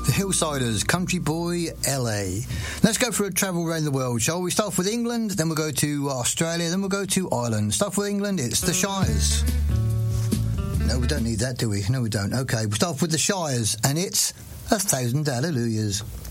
Hillsiders, Country Boy, LA. Let's go for a travel around the world, shall we? Start with England, then we'll go to Australia, then we'll go to Ireland. Start with England, it's the Shires. No, we don't need that, do we? No, we don't. Okay, we'll start with the Shires, and it's 1,000 Hallelujahs.